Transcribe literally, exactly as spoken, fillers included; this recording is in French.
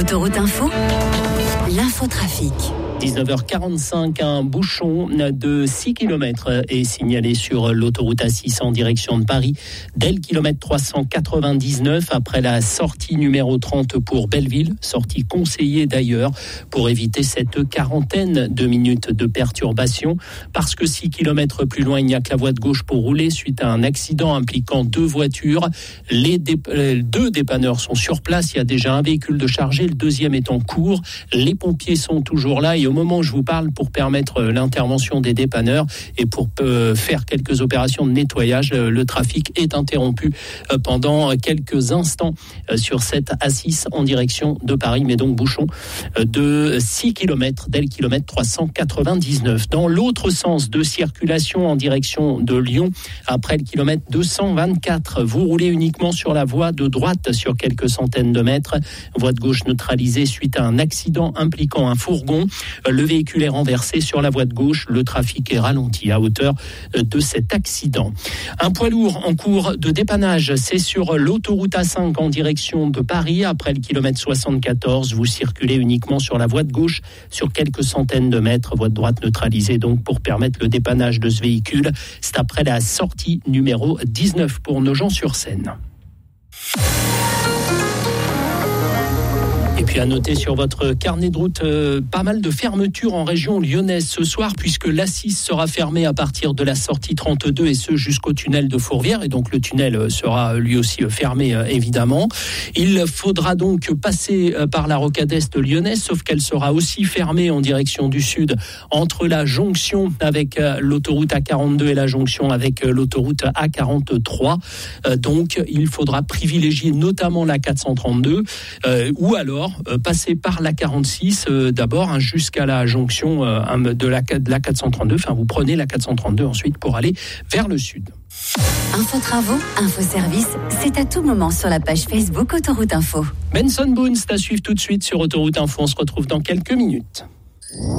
Autoroute Info, l'infotrafic. dix-neuf heures quarante-cinq, un bouchon de six kilomètres est signalé sur l'autoroute A six en direction de Paris, dès le kilomètre trois cent quatre-vingt-dix-neuf, après la sortie numéro trente pour Belleville, sortie conseillée d'ailleurs pour éviter cette quarantaine de minutes de perturbation, parce que six kilomètres plus loin, il n'y a que la voie de gauche pour rouler suite à un accident impliquant deux voitures. Les dé- deux dépanneurs sont sur place, il y a déjà un véhicule de chargé, le deuxième est en cours. Les pompiers sont toujours là et au moment où je vous parle, pour permettre l'intervention des dépanneurs et pour euh, faire quelques opérations de nettoyage, euh, le trafic est interrompu euh, pendant quelques instants euh, sur cette A six en direction de Paris, mais donc bouchon euh, de six kilomètres dès le kilomètre trois cent quatre-vingt-dix-neuf. Dans l'autre sens de circulation en direction de Lyon, après le kilomètre deux cent vingt-quatre, vous roulez uniquement sur la voie de droite sur quelques centaines de mètres, voie de gauche neutralisée suite à un accident impliquant un fourgon. Le véhicule est renversé sur la voie de gauche. Le trafic est ralenti à hauteur de cet accident. Un poids lourd en cours de dépannage, c'est sur l'autoroute A cinq en direction de Paris. Après le kilomètre soixante-quatorze, vous circulez uniquement sur la voie de gauche sur quelques centaines de mètres. Voie de droite neutralisée donc pour permettre le dépannage de ce véhicule. C'est après la sortie numéro dix-neuf pour Nogent-sur-Seine. Et puis à noter sur votre carnet de route, euh, pas mal de fermetures en région lyonnaise ce soir, puisque l'A six sera fermée à partir de la sortie trente-deux et ce jusqu'au tunnel de Fourvière. Et donc le tunnel sera lui aussi fermé euh, évidemment. Il faudra donc passer euh, par la rocade est lyonnaise, sauf qu'elle sera aussi fermée en direction du sud entre la jonction avec euh, l'autoroute A quarante-deux et la jonction avec euh, l'autoroute A quarante-trois. Euh, donc il faudra privilégier notamment la quatre cent trente-deux euh, ou alors Euh, passer par la quarante-six euh, d'abord hein, jusqu'à la jonction euh, de, la, de la quatre cent trente-deux. Enfin, vous prenez la quatre cent trente-deux ensuite pour aller vers le sud. Info travaux, info service, c'est à tout moment sur la page Facebook Autoroute Info. Benson Boone, c'est à suivre tout de suite sur Autoroute Info. On se retrouve dans quelques minutes.